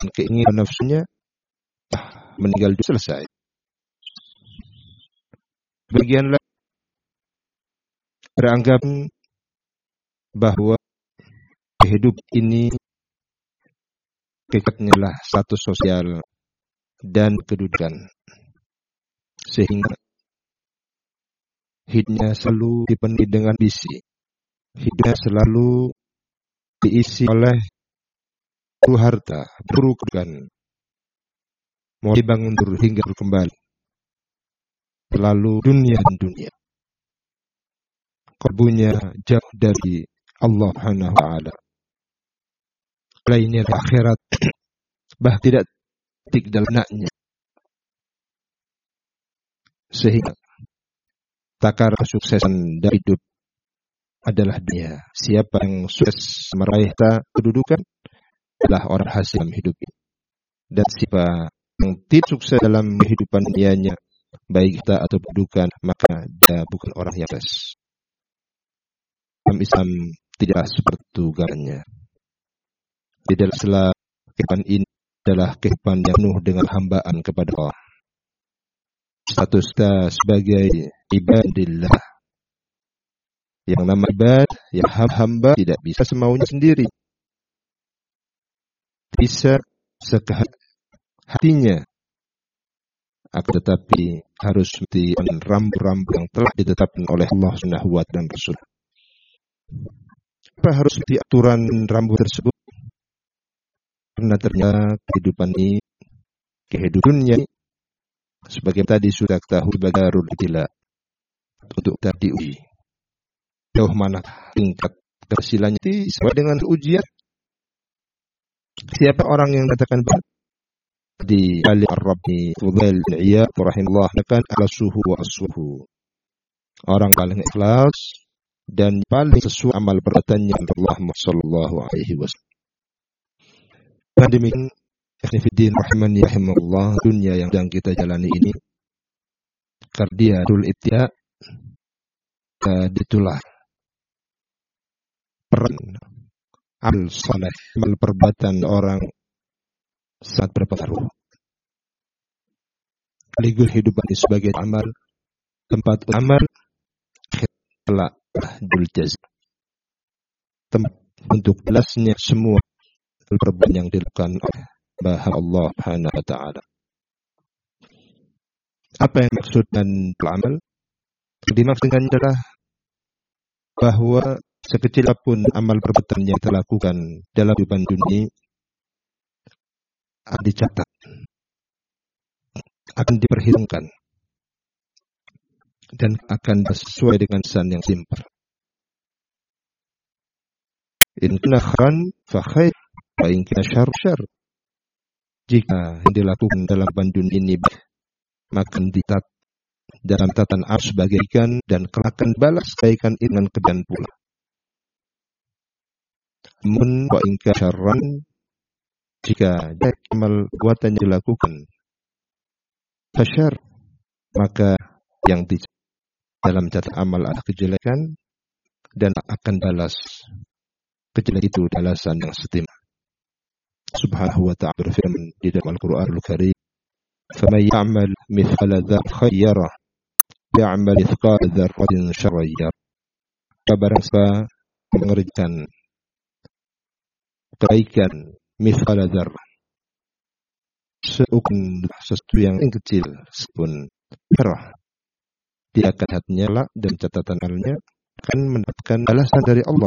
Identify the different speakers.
Speaker 1: keinginan nafsunya, meninggal selesai. Bagian lain beranggapan bahwa hidup ini kekatnya lah status sosial dan kedudukan, sehingga hidupnya selalu dipenuhi dengan ambisi, hidupnya selalu diisi oleh buru harta, buru kedudukan, mau dibangun hingga kembali, selalu dunia dan dunia. Kalbunya jauh dari Allah Subhanahu wa taala. Lainnya akhirat, bah tidak titik dalam naknya. Sehingga takar kesuksesan dari hidup adalah dia. Siapa yang sukses meraih kedudukan adalah orang hasil dalam hidup ini. Dan siapa yang tidak sukses dalam kehidupan dianya, baik kita atau kedudukan, maka dia bukan orang yang sukses. Dalam Islam tidak seperti itu gambarnya. Di dalam kehidupan ini adalah kehidupan yang penuh dengan hambaan kepada Allah. Status kita sebagai ibadillah. Yang nama ibad, yang hamba tidak bisa semaunya sendiri. Bisa sekehendak hatinya. Akan tetapi harus mesti rambu-rambu yang telah ditetapkan oleh Allah Subhanahu wa taala dan Rasul. Apa harus di aturan rambu tersebut? Karena ternyata kehidupan ini, kehidupannya sebagai tadi sudah ketahui badarul ibtila, untuk diuji. Jauh mana tingkat keberhasilannya sesuai dengan ujian. Siapa orang yang katakan di Ali Ar-Rabi Fudail bin Iyad rahimahullah akan al-suhu wa as-suhu. Orang paling ikhlas dan paling sesuai amal perbuatannya Allah sallallahu alaihi wasallam. Dan demikian ikhwatiddin rahimani rahimahullah, dunia yang sedang kita jalani ini kardia dul ibtiya, ditulah peran amal saleh, amal perbuatan orang sangat berpengaruh. Sekaligus hidup ini sebagai amal, tempat amal kelak dul jazaa, tempat untuk jelasnya semua perbuatan yang dilakukan oleh bahwa Allah Subhanahu wa taala. Apa yang maksud dan amal? Dimaksudkan adalah bahwa sekecil apapun amal perbuatan yang kita lakukan dalam kehidupan dunia akan dicatat, akan diperhitungkan, dan akan sesuai dengan pesan yang simpel. In kana khairan fa khair, wa in kana syarr. Jika yang dilakukan dalam bandun ini maka ditat dalam tatan ars bagaikan, dan kelak balas kebaikan dengan kedan pula. Namun wa in kana syarran, jika amal perbuatan yang dilakukan fasyar, maka yang di dalam catatan amal ada kejelekan, dan akan balas kejelekan itu balasan yang setimpa. Subhanahu wa ta'ala berfirman di dalam Al-Qur'anul Karim, "Faman ya'mal mithqala dzarratin khairan yarah, ya'mal mithqala dzarratin syarran yarah." Barang siapa mengerjakan kebaikan mithqala dzarrah, seukuran sesuatu yang kecil pun yarah, dia akan hatinya lah, dan catatan amalnya akan mendapatkan balasan dari Allah